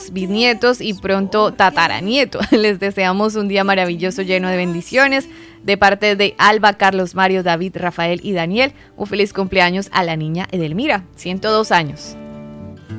bisnietos y pronto tataranieto. Les deseamos un día maravilloso lleno de bendiciones de parte de Alba, Carlos, Mario, David, Rafael y Daniel. Un feliz cumpleaños a la niña Edelmira, 102 años.